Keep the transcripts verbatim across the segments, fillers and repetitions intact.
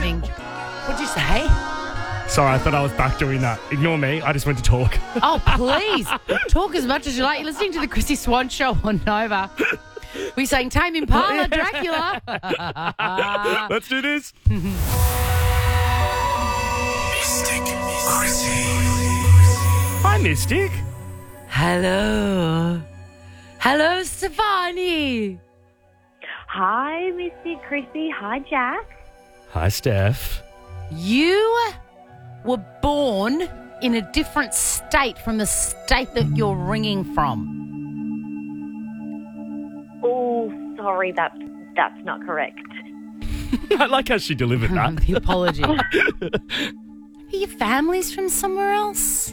timing. What'd you say? Sorry, I thought I was back doing that. Ignore me. I just went to talk. Oh, please. Talk as much as you like. You're listening to the Chrissy Swan Show on Nova. We're saying Tame Impala, Dracula. Let's do this. Mystic Chrissy. Hi, Mystic. Hello. Hello, Stefani. Hi, Misty Chrissy. Hi, Jack. Hi, Steph. You were born in a different state from the state that you're ringing from. Oh, sorry, that's that's not correct. I like how she delivered that. The apology. Maybe your family's from somewhere else?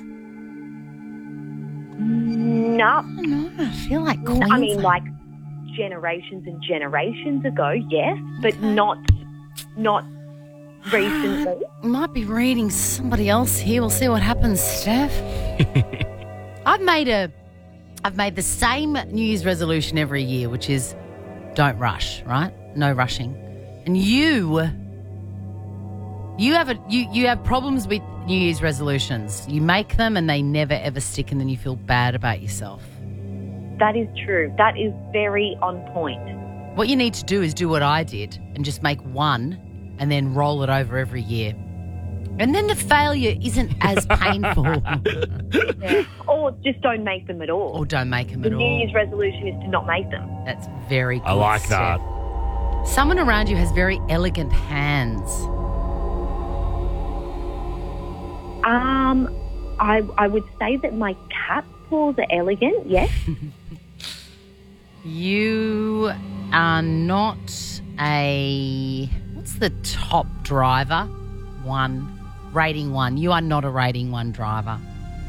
No, I don't know. I feel like Queensland. I mean, like generations and generations ago, yes, but not not recently. I might be reading somebody else here. We'll see what happens, Steph. I've made a, I've made the same New Year's resolution every year, which is don't rush, right? No rushing. And you, you have a, you, you have problems with New Year's resolutions. You make them and they never ever stick, and then you feel bad about yourself. That is true. That is very on point. What you need to do is do what I did and just make one and then roll it over every year. And then the failure isn't as painful. Yeah. Or just don't make them at all. Or don't make them the at New all. Year's resolution is to not make them. That's very good. I like Steph. that. Someone around you has very elegant hands. Um, I I would say that my cat paws are elegant. Yes. You are not a... What's the top driver? One. Rating one. You are not a rating one driver.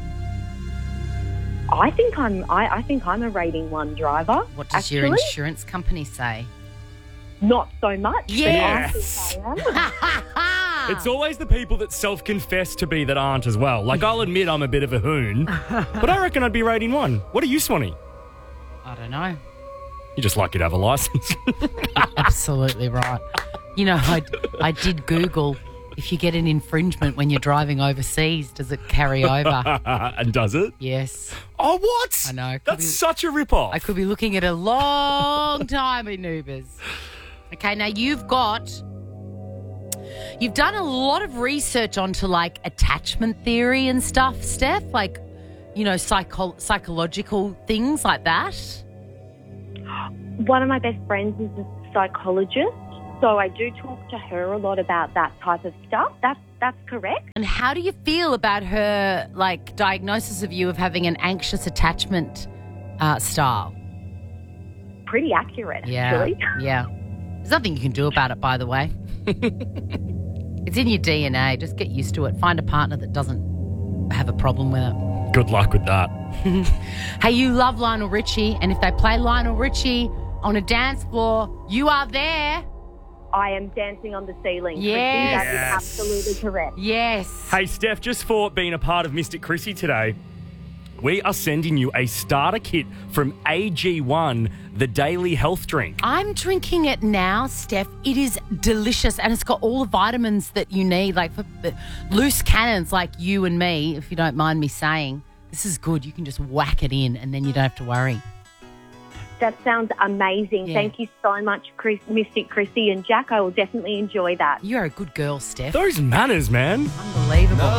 I think I'm. I, I think I'm a rating one driver. What does actually. your insurance company say? Not so much. Yes. But I think I am. It's always the people that self-confess to be that aren't as well. Like, I'll admit I'm a bit of a hoon, but I reckon I'd be rating one. What are you, Swanee? I don't know. You're just lucky to have a licence. Absolutely right. You know, I, I did Google if you get an infringement when you're driving overseas, does it carry over? And does it? Yes. Oh, what? I know. Could That's be- such a rip-off. I could be looking at a long time in Ubers. Okay, now you've got... You've done a lot of research onto, like, attachment theory and stuff, Steph, like, you know, psycho- psychological things like that. One of my best friends is a psychologist, so I do talk to her a lot about that type of stuff. That's that's correct. And how do you feel about her, like, diagnosis of you of having an anxious attachment uh, style? Pretty accurate, Yeah, actually. yeah. There's nothing you can do about it, by the way. It's in your D N A. Just get used to it. Find a partner that doesn't have a problem with it. Good luck with that. Hey, you love Lionel Richie, and if they play Lionel Richie on a dance floor, you are there. I am dancing on the ceiling. Yes. Chrissy, that is absolutely correct. Yes. Hey, Steph, just for being a part of Mystic Chrissy today, we are sending you a starter kit from A G one, the daily health drink. I'm drinking it now, Steph. It is delicious, and it's got all the vitamins that you need, like for uh, loose cannons like you and me, if you don't mind me saying. This is good. You can just whack it in, and then you don't have to worry. That sounds amazing. Yeah. Thank you so much, Chris, Mystic Chrissy and Jack. I will definitely enjoy that. You're a good girl, Steph. Those manners, man. Unbelievable.